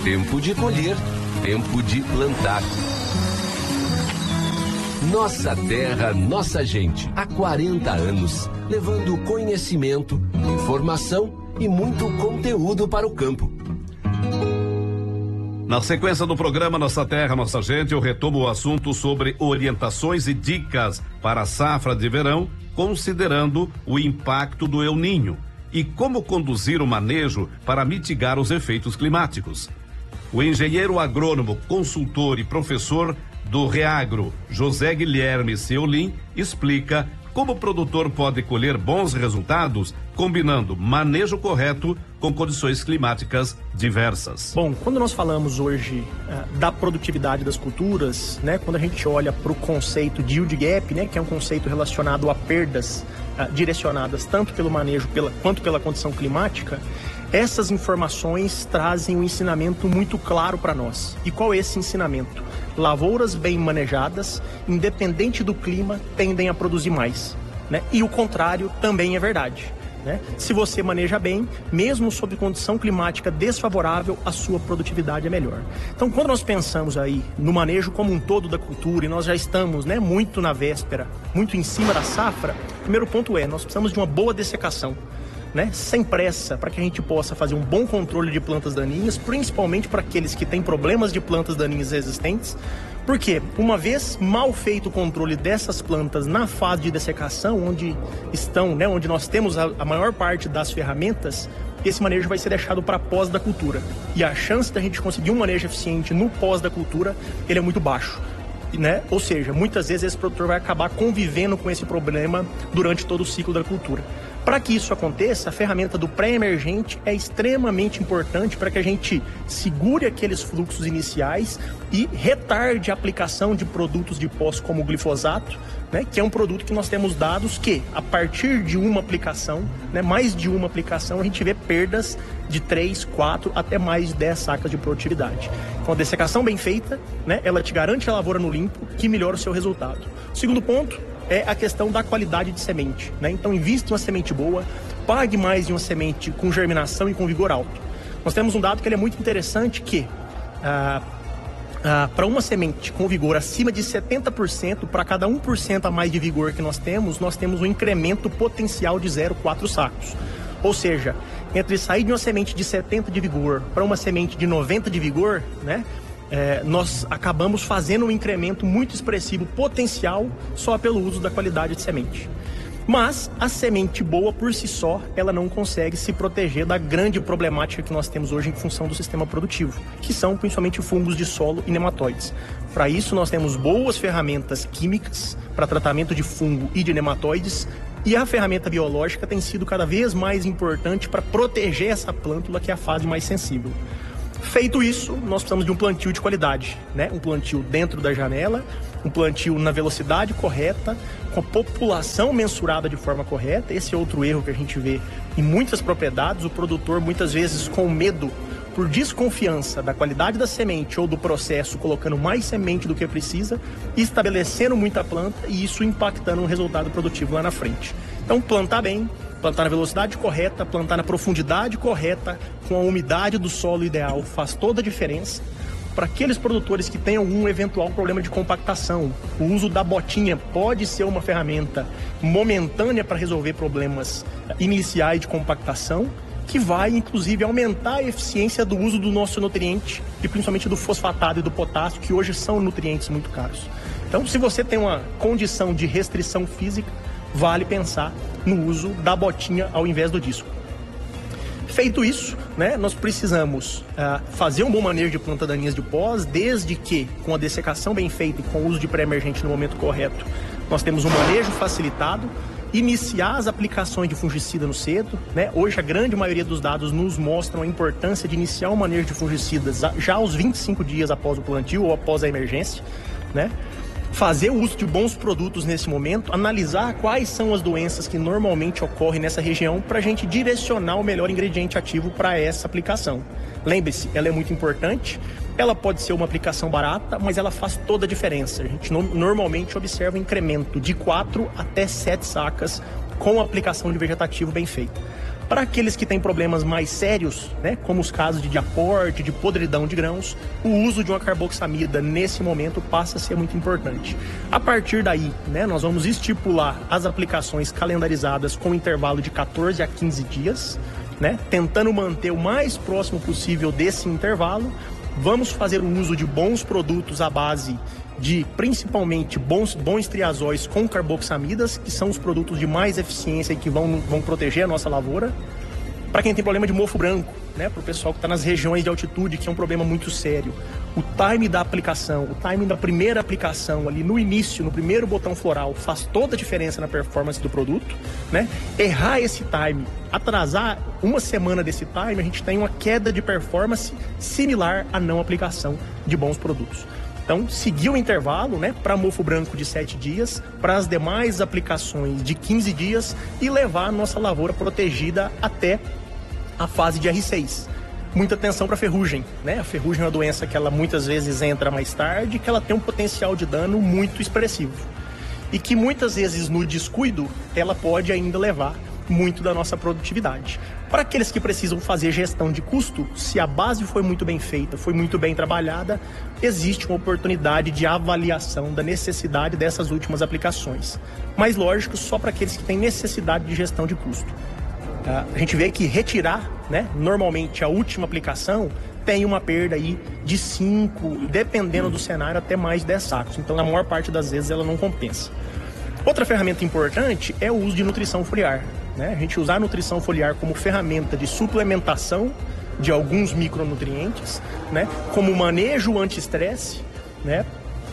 Tempo de colher, tempo de plantar. Nossa terra, nossa gente. Há 40 anos, levando conhecimento, informação e muito conteúdo para o campo. Na sequência do programa Nossa Terra, Nossa Gente, eu retomo o assunto sobre orientações e dicas para a safra de verão, considerando o impacto do El Niño e como conduzir o manejo para mitigar os efeitos climáticos. O engenheiro agrônomo, consultor e professor do Reagro, José Guilherme Seolim, explica como o produtor pode colher bons resultados combinando manejo correto com condições climáticas diversas. Bom, quando nós falamos hoje da produtividade das culturas, né, quando a gente olha para o conceito de yield gap, né, que é um conceito relacionado a perdas direcionadas tanto pelo manejo quanto pela condição climática, essas informações trazem um ensinamento muito claro para nós. E qual é esse ensinamento? Lavouras bem manejadas, independente do clima, tendem a produzir mais, né? E o contrário também é verdade, né? Se você maneja bem, mesmo sob condição climática desfavorável, a sua produtividade é melhor. Então, quando nós pensamos aí no manejo como um todo da cultura, e nós já estamos, né, muito na véspera, muito em cima da safra, o primeiro ponto nós precisamos de uma boa dessecação, né, sem pressa, para que a gente possa fazer um bom controle de plantas daninhas, principalmente para aqueles que têm problemas de plantas daninhas resistentes, porque uma vez mal feito o controle dessas plantas na fase de dessecação, onde estão, né, onde nós temos a maior parte das ferramentas, esse manejo vai ser deixado para pós da cultura. E a chance da gente conseguir um manejo eficiente no pós da cultura, ele é muito baixo. Né? Ou seja, muitas vezes esse produtor vai acabar convivendo com esse problema durante todo o ciclo da cultura. Para que isso aconteça, a ferramenta do pré-emergente é extremamente importante para que a gente segure aqueles fluxos iniciais e retarde a aplicação de produtos de pós como o glifosato, né, que é um produto que nós temos dados que, a partir de uma aplicação, né, mais de uma aplicação, a gente vê perdas de 3, 4, até mais de 10 sacas de produtividade. Então, a dessecação bem feita, né, ela te garante a lavoura no limpo, que melhora o seu resultado. O segundo ponto é a questão da qualidade de semente, né? Então, invista em uma semente boa, pague mais em uma semente com germinação e com vigor alto. Nós temos um dado que ele é muito interessante, que para uma semente com vigor acima de 70%, para cada 1% a mais de vigor que nós temos um incremento potencial de 0,4 sacos. Ou seja, entre sair de uma semente de 70 de vigor para uma semente de 90 de vigor, né, nós acabamos fazendo um incremento muito expressivo potencial só pelo uso da qualidade de semente. Mas a semente boa por si só, ela não consegue se proteger da grande problemática que nós temos hoje em função do sistema produtivo, que são principalmente fungos de solo e nematóides. Para isso nós temos boas ferramentas químicas para tratamento de fungo e de nematóides, e a ferramenta biológica tem sido cada vez mais importante para proteger essa plântula, que é a fase mais sensível. Feito isso, nós precisamos de um plantio de qualidade, né? Um plantio dentro da janela, um plantio na velocidade correta, com a população mensurada de forma correta. Esse é outro erro que a gente vê em muitas propriedades, o produtor muitas vezes com medo, por desconfiança da qualidade da semente ou do processo, colocando mais semente do que precisa, estabelecendo muita planta e isso impactando um resultado produtivo lá na frente. Então, plantar bem, plantar na velocidade correta, plantar na profundidade correta, com a umidade do solo ideal, faz toda a diferença. Para aqueles produtores que têm algum eventual problema de compactação, o uso da botinha pode ser uma ferramenta momentânea para resolver problemas iniciais de compactação, que vai, inclusive, aumentar a eficiência do uso do nosso nutriente, e principalmente do fosfatado e do potássio, que hoje são nutrientes muito caros. Então, se você tem uma condição de restrição física, vale pensar no uso da botinha ao invés do disco. Feito isso, né, nós precisamos fazer um bom manejo de plantas daninhas de pós, desde que, com a dessecação bem feita e com o uso de pré-emergente no momento correto, nós temos um manejo facilitado, iniciar as aplicações de fungicida no cedo, né? Hoje a grande maioria dos dados nos mostram a importância de iniciar o manejo de fungicidas já aos 25 dias após o plantio ou após a emergência, né? Fazer o uso de bons produtos nesse momento, analisar quais são as doenças que normalmente ocorrem nessa região para a gente direcionar o melhor ingrediente ativo para essa aplicação. Lembre-se, ela é muito importante, ela pode ser uma aplicação barata, mas ela faz toda a diferença. A gente normalmente observa um incremento de 4 até 7 sacas com a aplicação de vegetativo bem feita. Para aqueles que têm problemas mais sérios, né, como os casos de aporte, de podridão de grãos, o uso de uma carboxamida nesse momento passa a ser muito importante. A partir daí, né, nós vamos estipular as aplicações calendarizadas com intervalo de 14 a 15 dias, né, tentando manter o mais próximo possível desse intervalo. Vamos fazer o uso de bons produtos à base de, principalmente, bons triazóis com carboxamidas, que são os produtos de mais eficiência e que vão proteger a nossa lavoura. Para quem tem problema de mofo branco, né, para o pessoal que está nas regiões de altitude, que é um problema muito sério, o time da aplicação, o time da primeira aplicação ali no início, no primeiro botão floral, faz toda a diferença na performance do produto, né? Errar esse time, atrasar uma semana desse time, a gente tem uma queda de performance similar à não aplicação de bons produtos. Então, seguir o intervalo, né, para mofo branco de 7 dias, para as demais aplicações de 15 dias e levar a nossa lavoura protegida até a fase de R6. Muita atenção para a ferrugem, né? A ferrugem é uma doença que ela muitas vezes entra mais tarde, que ela tem um potencial de dano muito expressivo. E que muitas vezes no descuido, ela pode ainda levar muito da nossa produtividade. Para aqueles que precisam fazer gestão de custo, se a base foi muito bem feita, foi muito bem trabalhada, existe uma oportunidade de avaliação da necessidade dessas últimas aplicações. Mas lógico, só para aqueles que têm necessidade de gestão de custo. A gente vê que retirar, né, normalmente a última aplicação tem uma perda aí de 5, dependendo do cenário, até mais 10 sacos. Então, na maior parte das vezes, ela não compensa. Outra ferramenta importante é o uso de nutrição foliar, né? A gente usar a nutrição foliar como ferramenta de suplementação de alguns micronutrientes, né, como manejo anti-estresse, né,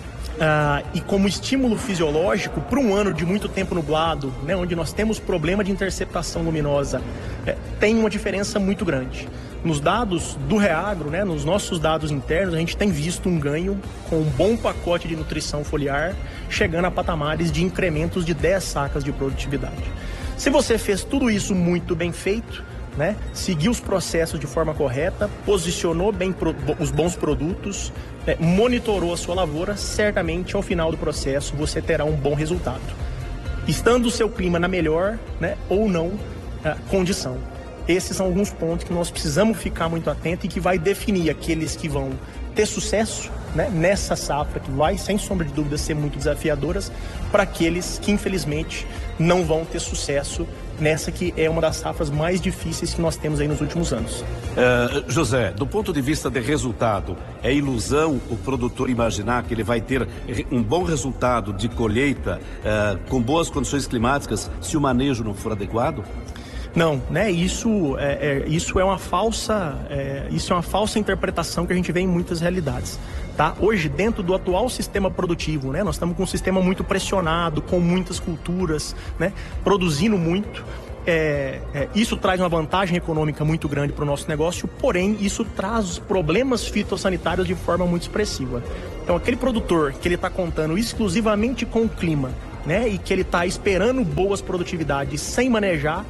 e como estímulo fisiológico para um ano de muito tempo nublado, né, onde nós temos problema de interceptação luminosa, tem uma diferença muito grande. Nos dados do Reagro, né, nos nossos dados internos, a gente tem visto um ganho com um bom pacote de nutrição foliar, chegando a patamares de incrementos de 10 sacas de produtividade. Se você fez tudo isso muito bem feito, né, seguiu os processos de forma correta, posicionou bem os bons produtos, monitorou a sua lavoura, certamente ao final do processo você terá um bom resultado. Estando o seu clima na melhor, né, ou não condição. Esses são alguns pontos que nós precisamos ficar muito atentos e que vai definir aqueles que vão ter sucesso, né, nessa safra, que vai, sem sombra de dúvida, ser muito desafiadoras, para aqueles que, infelizmente, não vão ter sucesso nessa que é uma das safras mais difíceis que nós temos aí nos últimos anos. José, do ponto de vista de resultado, é ilusão o produtor imaginar que ele vai ter um bom resultado de colheita com boas condições climáticas se o manejo não for adequado? Não, né? Isso é uma falsa interpretação que a gente vê em muitas realidades. Tá? Hoje, dentro do atual sistema produtivo, né, nós estamos com um sistema muito pressionado, com muitas culturas, né, produzindo muito. Isso traz uma vantagem econômica muito grande para o nosso negócio, porém, isso traz problemas fitossanitários de forma muito expressiva. Então, aquele produtor que ele está contando exclusivamente com o clima, né, e que ele está esperando boas produtividades sem manejar,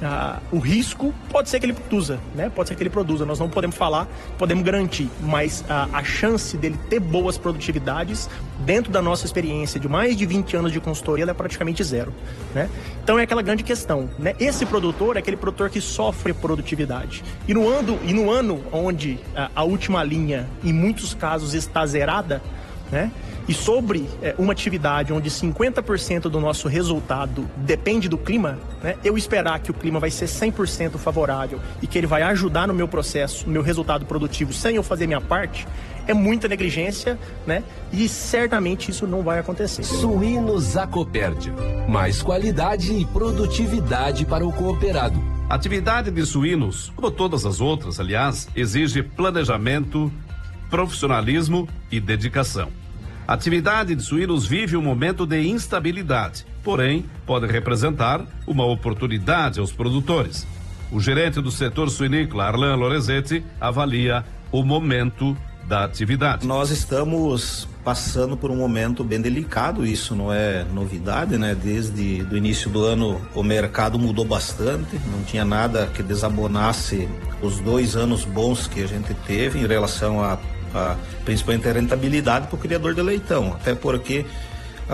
o risco pode ser que ele produza, né? Pode ser que ele produza, nós não podemos falar, podemos garantir, mas a chance dele ter boas produtividades, dentro da nossa experiência de mais de 20 anos de consultoria, ela é praticamente zero, né? Então é aquela grande questão, né? Esse produtor é aquele produtor que sofre produtividade. E no ano onde a última linha, em muitos casos, está zerada, né? E sobre uma atividade onde 50% do nosso resultado depende do clima, né, eu esperar que o clima vai ser 100% favorável e que ele vai ajudar no meu processo, no meu resultado produtivo, sem eu fazer minha parte, é muita negligência, né? E certamente isso não vai acontecer. Suínos Acopérdia. Mais qualidade e produtividade para o cooperado. A atividade de suínos, como todas as outras, aliás, exige planejamento, profissionalismo e dedicação. A atividade de suínos vive um momento de instabilidade, porém pode representar uma oportunidade aos produtores. O gerente do setor suinícola, Arlan Lorenzetti, avalia o momento da atividade. Nós estamos passando por um momento bem delicado, isso não é novidade, né? Desde o início do ano o mercado mudou bastante, não tinha nada que desabonasse os 2 anos bons que a gente teve em relação a principalmente a rentabilidade para o criador de leitão, até porque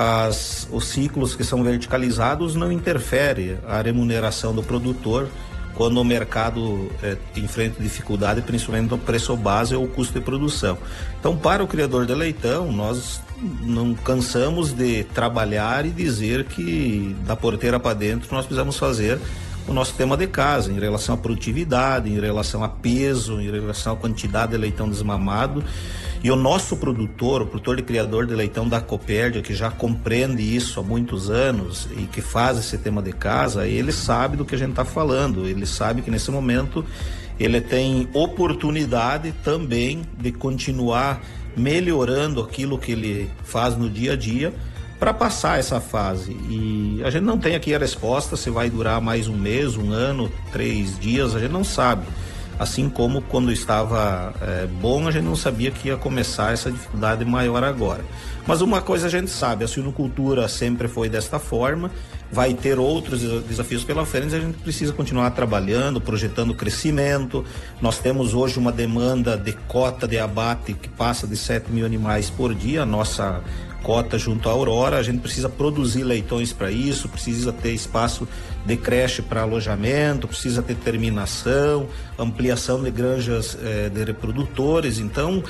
os ciclos que são verticalizados não interferem a remuneração do produtor quando o mercado enfrenta dificuldade, principalmente no preço base ou custo de produção. Então, para o criador de leitão, nós não cansamos de trabalhar e dizer que da porteira para dentro nós precisamos fazer o nosso tema de casa, em relação à produtividade, em relação a peso, em relação à quantidade de leitão desmamado. E o nosso produtor, o produtor de criador de leitão da Copérdia, que já compreende isso há muitos anos e que faz esse tema de casa, ele sabe do que a gente está falando, ele sabe que nesse momento ele tem oportunidade também de continuar melhorando aquilo que ele faz no dia a dia para passar essa fase. E a gente não tem aqui a resposta se vai durar mais um mês, um ano, 3 dias, a gente não sabe. Assim como quando estava bom, a gente não sabia que ia começar essa dificuldade maior agora. Mas uma coisa a gente sabe, a suinocultura sempre foi desta forma, vai ter outros desafios pela frente, a gente precisa continuar trabalhando, projetando crescimento. Nós temos hoje uma demanda de cota de abate que passa de 7 mil animais por dia, a nossa cota junto à Aurora, a gente precisa produzir leitões para isso, precisa ter espaço de creche para alojamento, precisa ter terminação, ampliação de granjas de reprodutores. Então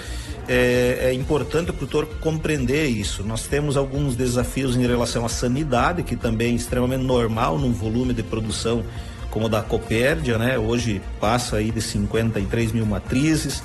é importante o produtor compreender isso. Nós temos alguns desafios em relação à sanidade, que também é extremamente normal num volume de produção como o da Copérdia, né? Hoje passa aí de 53 mil matrizes.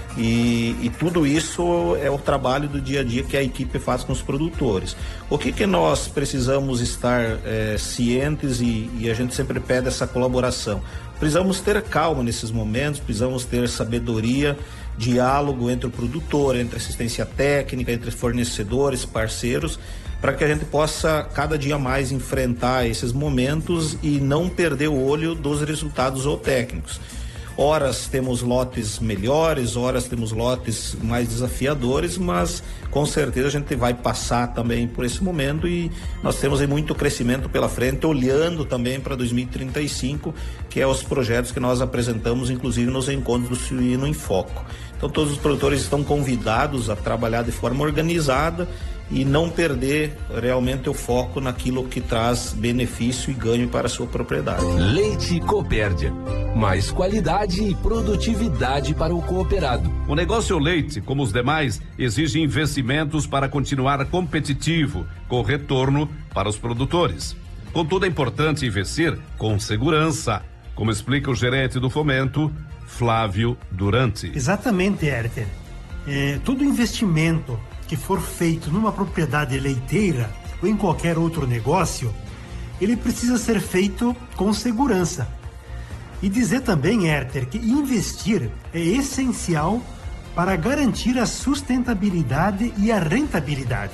E tudo isso é o trabalho do dia a dia que a equipe faz com os produtores. O que nós precisamos estar cientes e a gente sempre pede essa colaboração? Precisamos ter calma nesses momentos, precisamos ter sabedoria, diálogo entre o produtor, entre assistência técnica, entre fornecedores, parceiros, para que a gente possa cada dia mais enfrentar esses momentos e não perder o olho dos resultados zootécnicos. Horas temos lotes melhores, horas temos lotes mais desafiadores, mas com certeza a gente vai passar também por esse momento e nós temos aí muito crescimento pela frente, olhando também para 2035, que é os projetos que nós apresentamos, inclusive nos encontros do Suíno em Foco. Então todos os produtores estão convidados a trabalhar de forma organizada e não perder realmente o foco naquilo que traz benefício e ganho para a sua propriedade. Leite Copérdia. Mais qualidade e produtividade para o cooperado. O negócio leite, como os demais, exige investimentos para continuar competitivo, com retorno para os produtores. Contudo, é importante investir com segurança, como explica o gerente do Fomento, Flávio Durante. Exatamente, Herter. Todo investimento que for feito numa propriedade leiteira ou em qualquer outro negócio, ele precisa ser feito com segurança. E dizer também, Herter, que investir é essencial para garantir a sustentabilidade e a rentabilidade.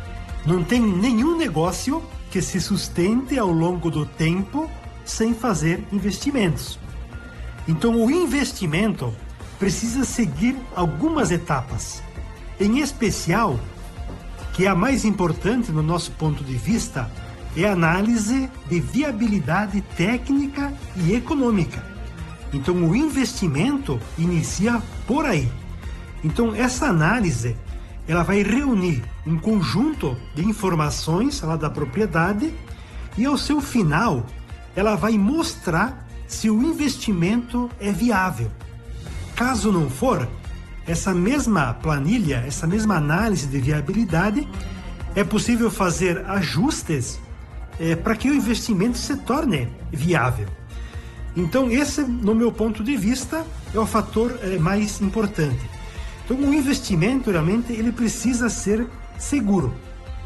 Não tem nenhum negócio que se sustente ao longo do tempo sem fazer investimentos. Então, o investimento precisa seguir algumas etapas. Em especial, que é a mais importante no nosso ponto de vista, é a análise de viabilidade técnica e econômica. Então, o investimento inicia por aí. Então, essa análise, ela vai reunir um conjunto de informações lá da propriedade e, ao seu final, ela vai mostrar se o investimento é viável. Caso não for, essa mesma planilha, essa mesma análise de viabilidade, é possível fazer ajustes para que o investimento se torne viável. Então, esse, no meu ponto de vista, é o fator mais importante. Então, o investimento, realmente, ele precisa ser seguro.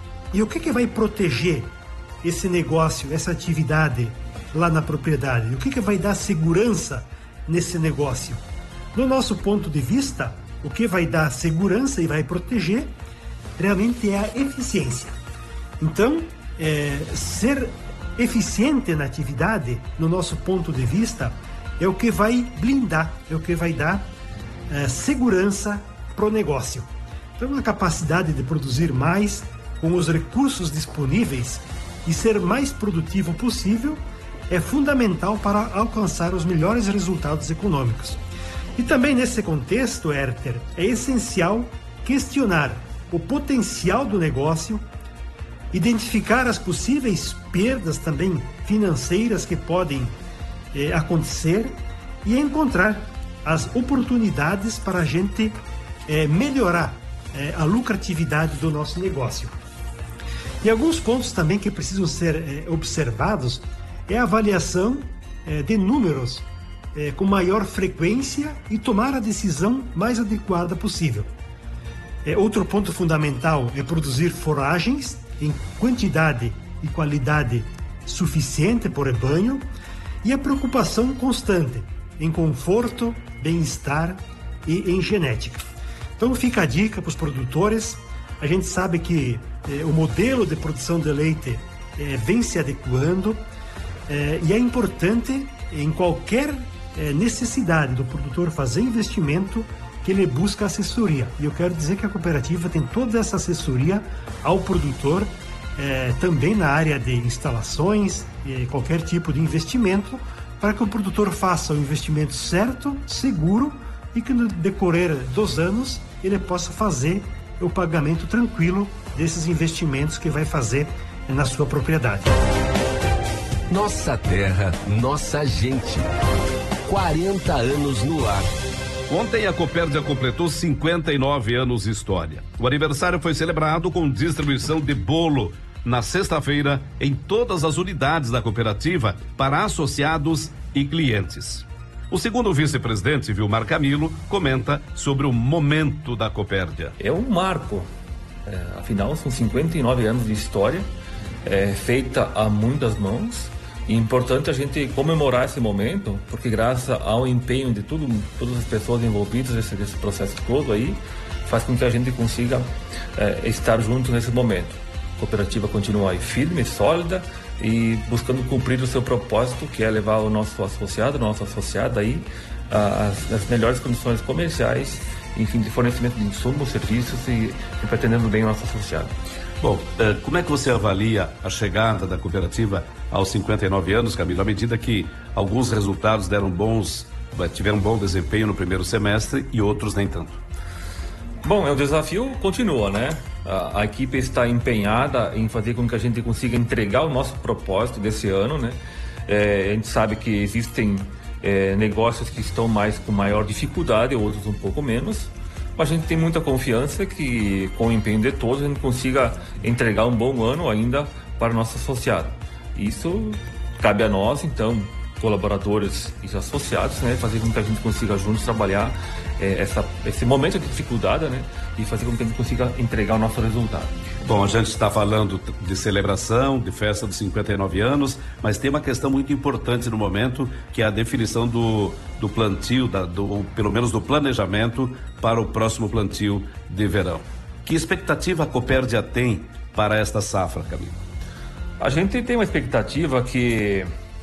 E o que vai proteger esse negócio, essa atividade lá na propriedade? O que vai dar segurança nesse negócio? No nosso ponto de vista, o que vai dar segurança e vai proteger realmente é a eficiência. Então, ser eficiente na atividade, no nosso ponto de vista, é o que vai blindar, é o que vai dar segurança para o negócio. Então, a capacidade de produzir mais com os recursos disponíveis e ser mais produtivo possível é fundamental para alcançar os melhores resultados econômicos. E também nesse contexto, Herter, é essencial questionar o potencial do negócio, identificar as possíveis perdas também financeiras que podem acontecer e encontrar as oportunidades para a gente melhorar a lucratividade do nosso negócio. E alguns pontos também que precisam ser observados é a avaliação de números com maior frequência e tomar a decisão mais adequada possível. Outro ponto fundamental é produzir foragens em quantidade e qualidade suficiente por rebanho e a preocupação constante em conforto, bem-estar e em genética. Então fica a dica para os produtores. A gente sabe que o modelo de produção de leite vem se adequando e é importante em qualquer necessidade do produtor fazer investimento que ele busca assessoria. E eu quero dizer que a cooperativa tem toda essa assessoria ao produtor, também na área de instalações, qualquer tipo de investimento, para que o produtor faça o investimento certo, seguro, e que no decorrer dos anos ele possa fazer o pagamento tranquilo desses investimentos que vai fazer na sua propriedade. Nossa terra, nossa gente. 40 anos no ar. Ontem a Copérdia completou 59 anos de história. O aniversário foi celebrado com distribuição de bolo na sexta-feira em todas as unidades da cooperativa para associados e clientes. O segundo vice-presidente, Vilmar Camilo, comenta sobre o momento da Copérdia. É um marco, afinal são 59 anos de história, feita a muitas mãos, e é importante a gente comemorar esse momento, porque graças ao empenho de todas as pessoas envolvidas nesse processo todo aí, faz com que a gente consiga estar juntos nesse momento. A cooperativa continua aí firme, sólida e buscando cumprir o seu propósito, que é levar o nosso associado, nossa associada aí as melhores condições comerciais, enfim, de fornecimento de insumos, serviços e pretendendo bem o nosso associado. Bom, como é que você avalia a chegada da cooperativa aos 59 anos, Camilo, à medida que alguns resultados tiveram bom desempenho no primeiro semestre e outros nem tanto? Bom, o desafio continua, né? A equipe está empenhada em fazer com que a gente consiga entregar o nosso propósito desse ano, né? A gente sabe que existem negócios que estão com maior dificuldade, outros um pouco menos, mas a gente tem muita confiança que com o empenho de todos a gente consiga entregar um bom ano ainda para o nosso associado. Isso cabe a nós, então, colaboradores e associados, né, fazer com que a gente consiga juntos trabalhar esse momento de dificuldade, né, e fazer com que a gente consiga entregar o nosso resultado. Bom, a gente está falando de celebração, de festa dos 59 anos, mas tem uma questão muito importante no momento, que é a definição do plantio, ou pelo menos do planejamento para o próximo plantio de verão. Que expectativa a Copérdia tem para esta safra, Camilo? A gente tem uma expectativa que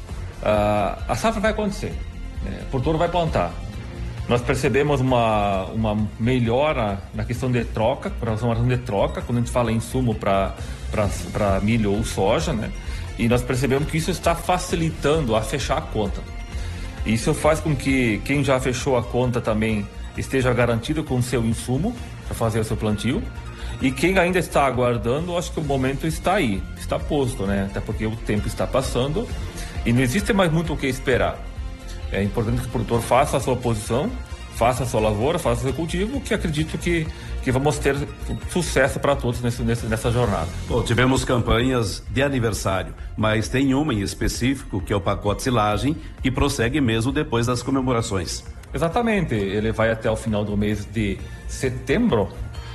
a safra vai acontecer, né? O produtor vai plantar. Nós percebemos uma melhora na questão de troca, quando a gente fala em insumo para milho ou soja, né? E nós percebemos que isso está facilitando a fechar a conta. Isso faz com que quem já fechou a conta também esteja garantido com o seu insumo para fazer o seu plantio. E quem ainda está aguardando, acho que o momento está aí, está posto, né? Até porque o tempo está passando e não existe mais muito o que esperar. É importante que o produtor faça a sua posição, faça a sua lavoura, faça o seu cultivo, que acredito que vamos ter sucesso para todos nessa jornada. Bom, tivemos campanhas de aniversário, mas tem uma em específico, que é o pacote silagem, que prossegue mesmo depois das comemorações. Exatamente, ele vai até o final do mês de setembro.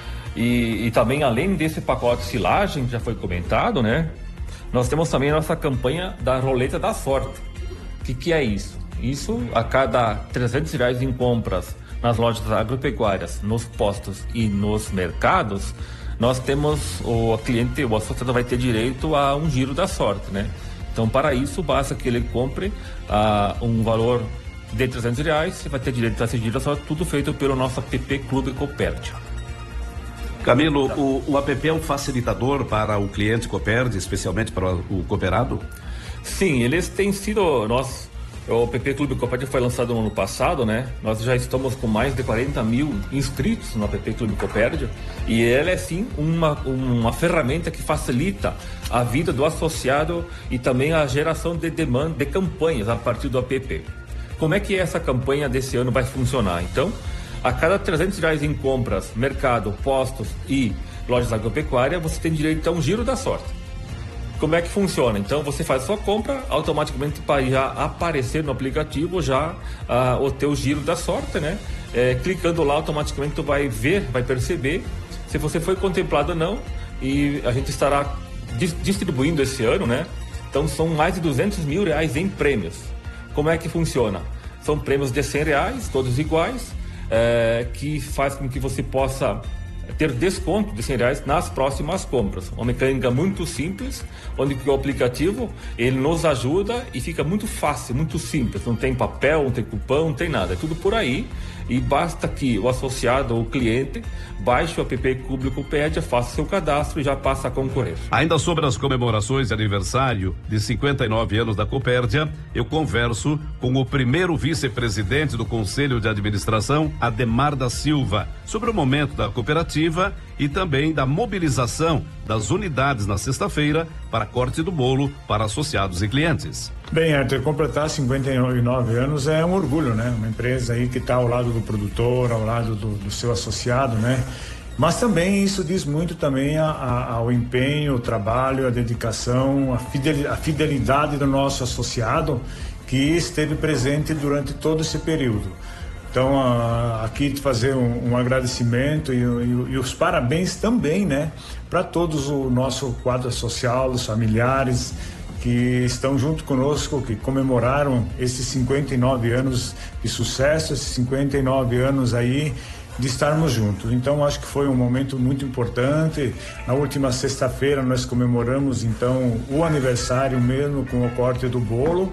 E também, além desse pacote silagem, que já foi comentado, né? Nós temos também a nossa campanha da Roleta da Sorte. O que é isso? Isso, a cada R$300 em compras nas lojas agropecuárias, nos postos e nos mercados, nós temos o associado vai ter direito a um giro da sorte, né? Então, para isso, basta que ele compre um valor de R$300, você vai ter direito a esse giro da sorte, tudo feito pelo nosso app Clube Copérdia. Camilo, o app é um facilitador para o cliente Copérdia, especialmente para o cooperado? Sim, eles têm sido, nós O PP Clube Copérdia foi lançado no ano passado, né? Nós já estamos com mais de 40 mil inscritos no PP Clube Copérdia e ela é sim uma ferramenta que facilita a vida do associado e também a geração de demanda de campanhas a partir do app. Como é que essa campanha desse ano vai funcionar? Então, a cada R$300 em compras, mercado, postos e lojas agropecuárias, você tem direito a um giro da sorte. Como é que funciona? Então você faz a sua compra, automaticamente vai já aparecer no aplicativo já o teu giro da sorte, né? Clicando lá, automaticamente tu vai ver, vai perceber se você foi contemplado ou não, e a gente estará distribuindo esse ano, né? Então são mais de R$200 mil em prêmios. Como é que funciona? São prêmios de R$100, todos iguais, que faz com que você possa ter desconto de R$100 nas próximas compras. Uma mecânica muito simples, onde o aplicativo ele nos ajuda e fica muito fácil, muito simples. Não tem papel, não tem cupom, não tem nada. É tudo por aí. E basta que o associado ou o cliente baixe o app Clube Copérdia, faça seu cadastro e já passa a concorrer. Ainda sobre as comemorações de aniversário de 59 anos da Copérdia, eu converso com o primeiro vice-presidente do Conselho de Administração, Ademar da Silva, sobre o momento da cooperativa e também da mobilização das unidades na sexta-feira para corte do bolo para associados e clientes. Bem, Arthur, completar 59 anos é um orgulho, né? Uma empresa aí que está ao lado do produtor, ao lado do seu associado, né? Mas também isso diz muito também ao empenho, o trabalho, a dedicação, a fidelidade do nosso associado que esteve presente durante todo esse período. Então, aqui fazer um agradecimento e os parabéns também, né? Para todos o nosso quadro social, os familiares que estão junto conosco, que comemoraram esses 59 anos de sucesso, esses 59 anos aí de estarmos juntos. Então, acho que foi um momento muito importante. Na última sexta-feira nós comemoramos então o aniversário mesmo com o corte do bolo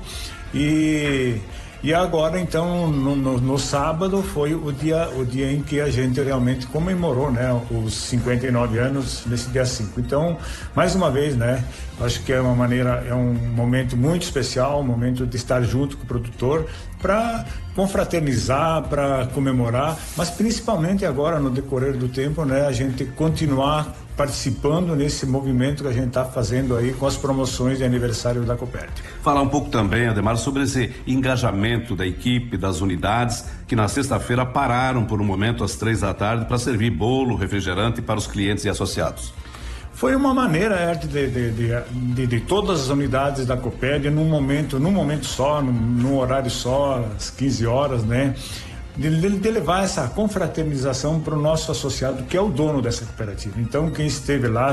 e agora, então, no sábado foi o dia em que a gente realmente comemorou, né, os 59 anos nesse dia 5. Então, mais uma vez, né, acho que é um momento muito especial, um momento de estar junto com o produtor para confraternizar, para comemorar, mas principalmente agora, no decorrer do tempo, né, a gente continuar participando nesse movimento que a gente está fazendo aí com as promoções de aniversário da Copérdia. Falar um pouco também, Ademar, sobre esse engajamento da equipe, das unidades, que na sexta-feira pararam por um momento às 3 da tarde para servir bolo, refrigerante para os clientes e associados. Foi uma maneira de todas as unidades da Copérdia num momento só, num horário só, às 15 horas, né? De levar essa confraternização para o nosso associado, que é o dono dessa cooperativa. Então, quem esteve lá,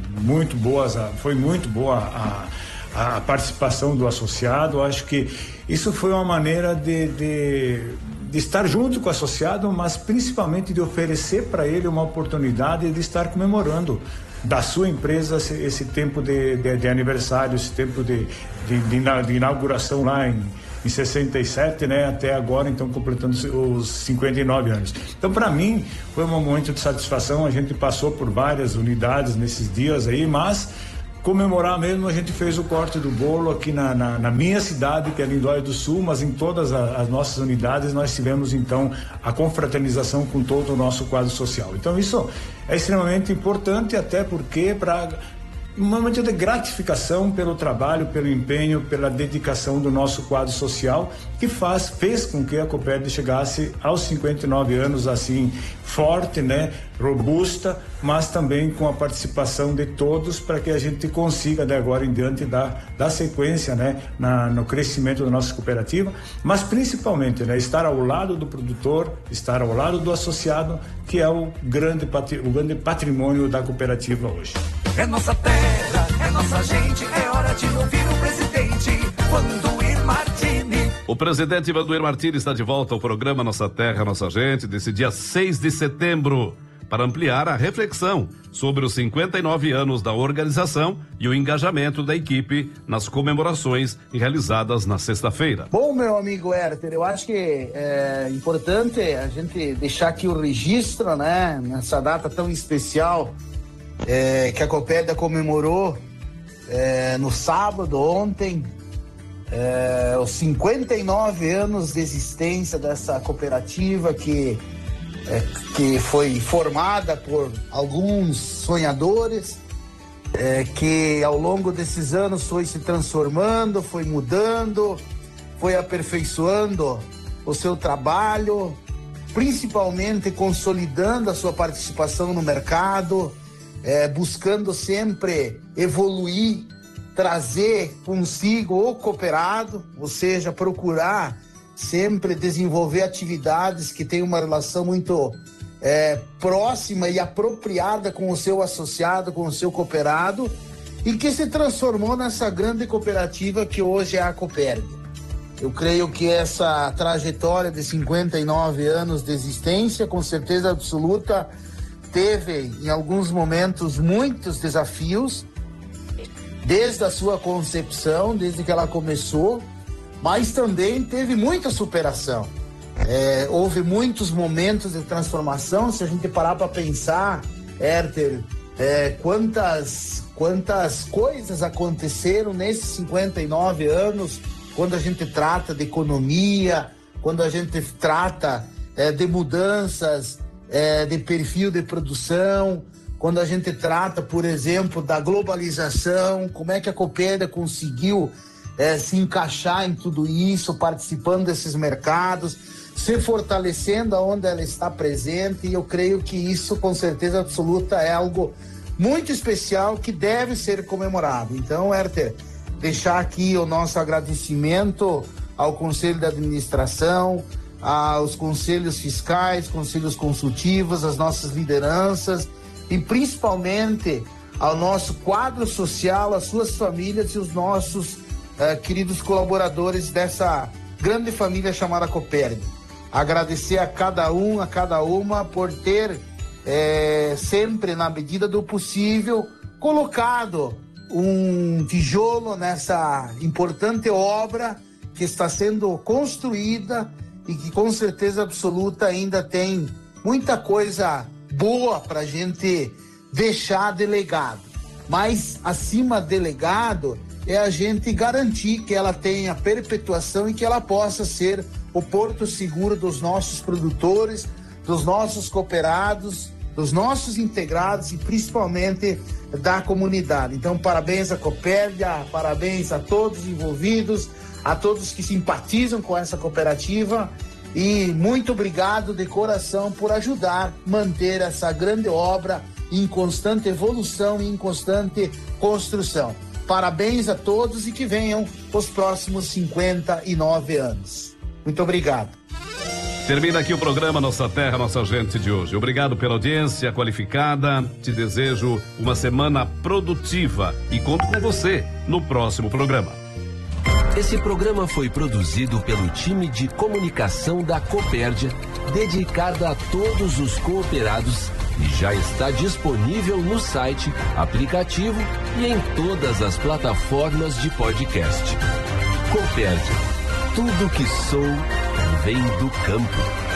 foi muito boa a participação do associado. Acho que isso foi uma maneira de estar junto com o associado, mas principalmente de oferecer para ele uma oportunidade de estar comemorando da sua empresa esse tempo de aniversário, esse tempo de inauguração lá em 67, né, até agora, então completando os 59 anos. Então, para mim, foi um momento de satisfação. A gente passou por várias unidades nesses dias aí, mas comemorar mesmo, a gente fez o corte do bolo aqui na minha cidade, que é Lindóia do Sul, mas em todas as nossas unidades nós tivemos então a confraternização com todo o nosso quadro social. Então isso é extremamente importante, até porque um momento de gratificação pelo trabalho, pelo empenho, pela dedicação do nosso quadro social, que fez com que a Copérdia chegasse aos 59 anos assim, forte, né, robusta, mas também com a participação de todos para que a gente consiga de agora em diante dar sequência, né, no crescimento da nossa cooperativa, mas principalmente, né, estar ao lado do produtor, estar ao lado do associado, que é o grande patrimônio da cooperativa hoje. É nossa terra, é nossa gente, é hora de ouvir o presidente, Vandoir Martini. O presidente Vandoir Martini está de volta ao programa Nossa Terra, Nossa Gente, desse dia 6 de setembro, para ampliar a reflexão sobre os 59 anos da organização e o engajamento da equipe nas comemorações realizadas na sexta-feira. Bom, meu amigo Herter, eu acho que é importante a gente deixar aqui o registro, né, nessa data tão especial que a Copérdia comemorou no sábado, ontem, os 59 anos de existência dessa cooperativa que foi formada por alguns sonhadores, que ao longo desses anos foi se transformando, foi mudando, foi aperfeiçoando o seu trabalho, principalmente consolidando a sua participação no mercado, buscando sempre evoluir, trazer consigo o cooperado, ou seja, procurar sempre desenvolver atividades que têm uma relação muito próxima e apropriada com o seu associado, com o seu cooperado, e que se transformou nessa grande cooperativa que hoje é a Cooperg. Eu creio que essa trajetória de 59 anos de existência, com certeza absoluta, teve em alguns momentos muitos desafios, desde a sua concepção, desde que ela começou, mas também teve muita superação. Houve muitos momentos de transformação. Se a gente parar para pensar, Herter, quantas coisas aconteceram nesses 59 anos, quando a gente trata de economia, quando a gente trata de mudanças de perfil de produção, quando a gente trata, por exemplo, da globalização, como é que a Cooperg conseguiu se encaixar em tudo isso, participando desses mercados, se fortalecendo aonde ela está presente, e eu creio que isso, com certeza absoluta, é algo muito especial que deve ser comemorado. Então, Herter, deixar aqui o nosso agradecimento ao Conselho de Administração, aos conselhos fiscais, conselhos consultivos, às nossas lideranças e principalmente ao nosso quadro social, às suas famílias e os nossos queridos colaboradores dessa grande família chamada Cooperg. Agradecer a cada um, a cada uma por ter sempre, na medida do possível, colocado um tijolo nessa importante obra que está sendo construída e que com certeza absoluta ainda tem muita coisa boa para a gente deixar de legado. Mas acima de legado é a gente garantir que ela tenha perpetuação e que ela possa ser o porto seguro dos nossos produtores, dos nossos cooperados, dos nossos integrados e principalmente da comunidade. Então, parabéns à Cooperg, parabéns a todos os envolvidos, a todos que simpatizam com essa cooperativa, e muito obrigado de coração por ajudar a manter essa grande obra em constante evolução e em constante construção. Parabéns a todos e que venham os próximos 59 anos. Muito obrigado. Termina aqui o programa Nossa Terra, Nossa Gente de hoje. Obrigado pela audiência qualificada. Te desejo uma semana produtiva e conto com você no próximo programa. Esse programa foi produzido pelo time de comunicação da Cooperg, dedicado a todos os cooperados, e já está disponível no site, aplicativo e em todas as plataformas de podcast. Cooperg, tudo que sou vem do campo.